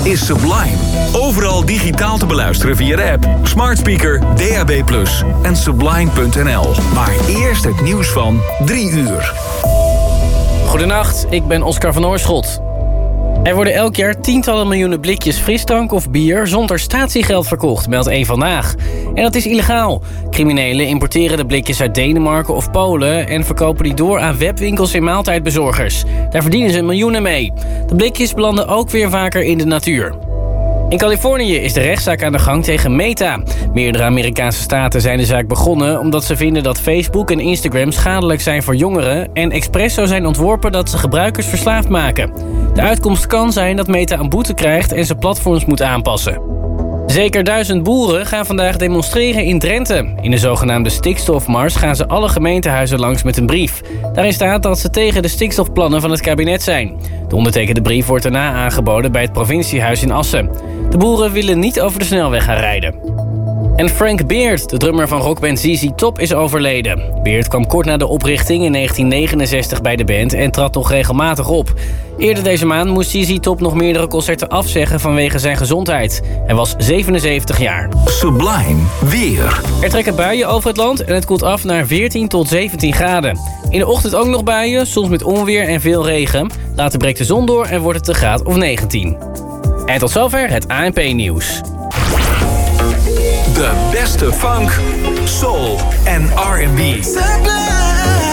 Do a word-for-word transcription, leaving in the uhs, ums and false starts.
is Sublime. Overal digitaal te beluisteren via de app, smart speaker, D A B plus en sublime punt n l. Maar eerst het nieuws van drie uur. Goedenacht, ik ben Oscar van Oorschot. Er worden elk jaar tientallen miljoenen blikjes frisdrank of bier zonder statiegeld verkocht, meldt één Vandaag. En dat is illegaal. Criminelen importeren de blikjes uit Denemarken of Polen en verkopen die door aan webwinkels en maaltijdbezorgers. Daar verdienen ze miljoenen mee. De blikjes belanden ook weer vaker in de natuur. In Californië is de rechtszaak aan de gang tegen Meta. Meerdere Amerikaanse staten zijn de zaak begonnen omdat ze vinden dat Facebook en Instagram schadelijk zijn voor jongeren en expres zo zijn ontworpen dat ze gebruikers verslaafd maken. De uitkomst kan zijn dat Meta een boete krijgt en zijn platforms moet aanpassen. Zeker duizend boeren gaan vandaag demonstreren in Drenthe. In de zogenaamde stikstofmars gaan ze alle gemeentehuizen langs met een brief. Daarin staat dat ze tegen de stikstofplannen van het kabinet zijn. De ondertekende brief wordt daarna aangeboden bij het provinciehuis in Assen. De boeren willen niet over de snelweg gaan rijden. En Frank Beard, de drummer van rockband Z Z Top, is overleden. Beard kwam kort na de oprichting in negentien negenenzestig bij de band en trad nog regelmatig op. Eerder deze maand moest Z Z Top nog meerdere concerten afzeggen vanwege zijn gezondheid. Hij was zevenenzeventig jaar. Sublime weer. Er trekken buien over het land en het koelt af naar veertien tot zeventien graden. In de ochtend ook nog buien, soms met onweer en veel regen. Later breekt de zon door en wordt het een graad of negentien. En tot zover het A N P-nieuws. De beste funk, soul en R en B.